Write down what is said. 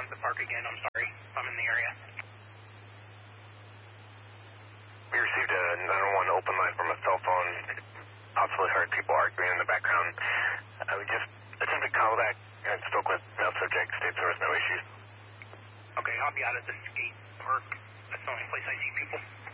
the park again. I'm sorry. I'm in the area. We received a 911 open line from a cell phone. Possibly heard people arguing in the background. We just attempted to call back and spoke with the subject. States there was no issues. Okay, I'll be out at the skate park. That's the only place I see people.